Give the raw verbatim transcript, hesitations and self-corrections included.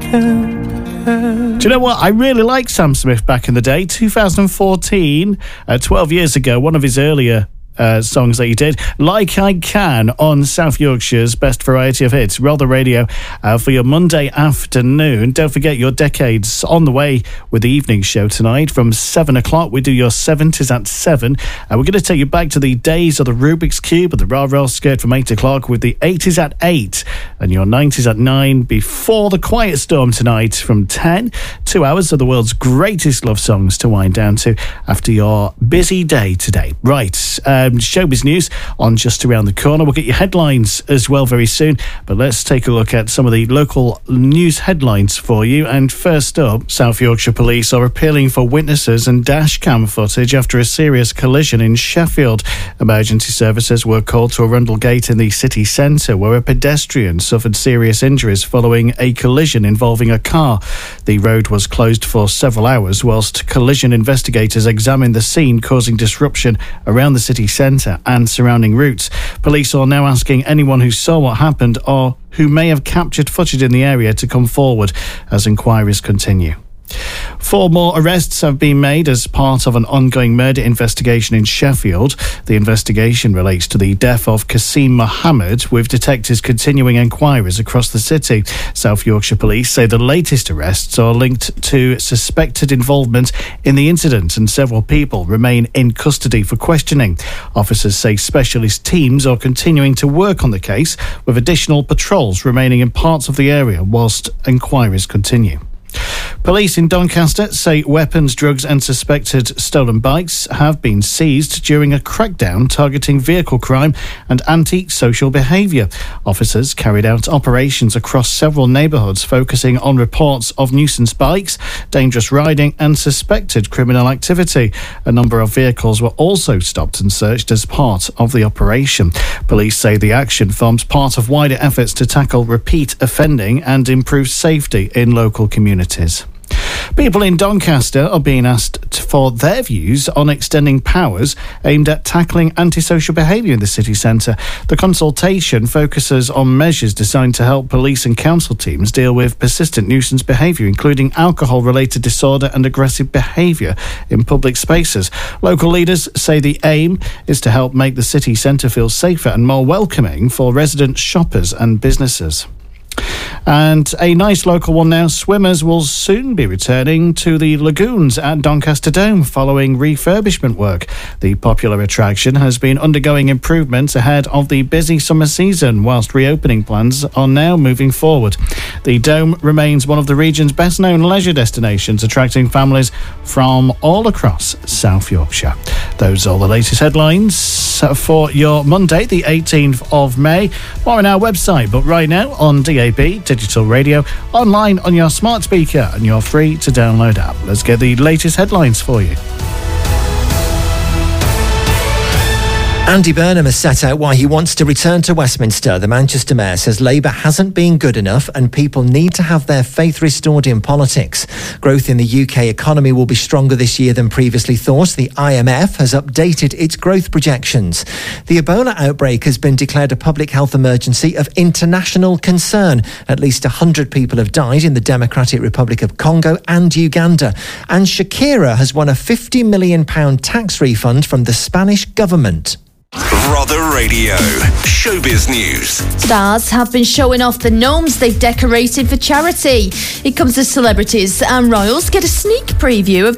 Do you know what? I really liked Sam Smith back in the day. two thousand fourteen, uh, twelve years ago, one of his earlier Uh, songs that he did, Like I Can, on South Yorkshire's Best Variety of Hits, Rather Radio, uh, for your Monday afternoon. Don't forget your decades on the way with the evening show tonight from seven o'clock. We do your seventies at seven. Uh, we're going to take you back to the days of the Rubik's Cube and the Rah Rah Skirt from eight o'clock with the eighties at eight and your nineties at nine before the Quiet Storm tonight from ten. Two hours of the world's greatest love songs to wind down to after your busy day today. Right, um, showbiz news on just around the corner. We'll get your headlines as well very soon, but let's take a look at some of the local news headlines for you. And first up, South Yorkshire Police are appealing for witnesses and dash cam footage after a serious collision in Sheffield. Emergency services were called to Arundel Gate in the city centre where a pedestrian suffered serious injuries following a collision involving a car. The road was closed for several hours whilst collision investigators examined the scene, causing disruption around the city centre and surrounding routes. Police are now asking anyone who saw what happened or who may have captured footage in the area to come forward as inquiries continue. Four more arrests have been made as part of an ongoing murder investigation in Sheffield. The investigation relates to the death of Qasim Mohammed, with detectives continuing inquiries across the city. South Yorkshire Police say the latest arrests are linked to suspected involvement in the incident, and several people remain in custody for questioning. Officers say specialist teams are continuing to work on the case, with additional patrols remaining in parts of the area whilst inquiries continue. Police in Doncaster say weapons, drugs and suspected stolen bikes have been seized during a crackdown targeting vehicle crime and anti-social behaviour. Officers carried out operations across several neighbourhoods focusing on reports of nuisance bikes, dangerous riding and suspected criminal activity. A number of vehicles were also stopped and searched as part of the operation. Police say the action forms part of wider efforts to tackle repeat offending and improve safety in local communities. People in Doncaster are being asked for their views on extending powers aimed at tackling antisocial behaviour in the city centre. The consultation focuses on measures designed to help police and council teams deal with persistent nuisance behaviour, including alcohol-related disorder and aggressive behaviour in public spaces. Local leaders say the aim is to help make the city centre feel safer and more welcoming for residents, shoppers and businesses. And a nice local one now. Swimmers will soon be returning to the lagoons at Doncaster Dome following refurbishment work. The popular attraction has been undergoing improvements ahead of the busy summer season, whilst reopening plans are now moving forward. The Dome remains one of the region's best-known leisure destinations, attracting families from all across South Yorkshire. Those are the latest headlines for your Monday, the eighteenth of May. More on our website, but right now on D A B Digital Radio, online on your smart speaker and your free to download app. Let's get the latest headlines for you. Andy Burnham has set out why he wants to return to Westminster. The Manchester Mayor says Labour hasn't been good enough and people need to have their faith restored in politics. Growth in the U K economy will be stronger this year than previously thought. The I M F has updated its growth projections. The Ebola outbreak has been declared a public health emergency of international concern. At least one hundred people have died in the Democratic Republic of Congo and Uganda. And Shakira has won a fifty million pounds tax refund from the Spanish government. Rother Radio. Showbiz News. Stars have been showing off the gnomes they've decorated for charity. It comes as celebrities and royals get a sneak preview of